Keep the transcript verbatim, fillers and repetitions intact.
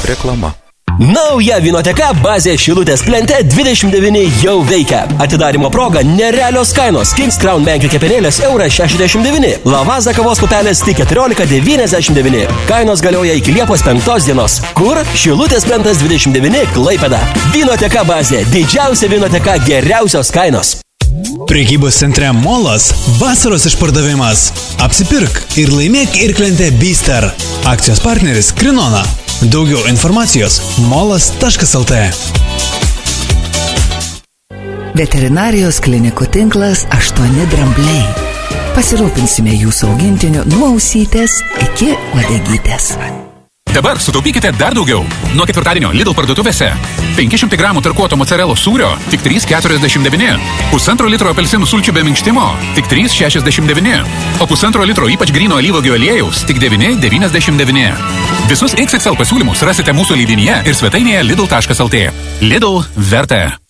Reklama. Nauja Vynoteka bazė Šilutės plente dvidešimt devyni jau veikia. Atidarymo proga nerealios kainos. Kings Crown menkė kepenėlės euras šešiasdešimt devyni. Lavazza kavos pupelės tik keturiolika devyniasdešimt devyni. Kainos galioja iki Liepos penktos dienos. Kur? Šilutės plentas dvidešimt devyni Klaipėda. Vynoteka bazė. Didžiausia Vynoteka, geriausios kainos. Prekybos centre Molas vasaros išpardavimas. Apsipirk ir laimėk Irklentę Bister. Akcijos partneris Krinona. Daugiau informacijos molas taškas lt. Veterinarijos klinikų tinklas aštuoni drambliai. Pasirūpinsime jūsų augintiniu nuo ausytės iki uodegytės. Dabar sutaupykite dar daugiau. Nuo ketvirtadienio Lidl parduotuvėse penki šimtai gramų tarkuoto mocarelos sūrio tik trys keturiasdešimt devyni. Pusantro litro apelsinų sulčių be minkštimo tik trys šešiasdešimt devyni. O pusantro litro ypač gryno alyvuogių aliejaus tik devyni devyniasdešimt devyni. Visus iks iks el pasiūlymus rasite mūsų leidinyje ir svetainėje lidl taškas lt. Lidl verta.